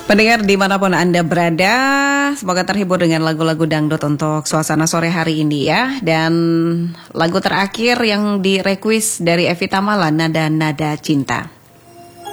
Pendengar dimanapun Anda berada, semoga terhibur dengan lagu-lagu dangdut untuk suasana sore hari ini ya. Dan lagu terakhir yang direquest dari Evi Tamala, Nada-Nada Cinta.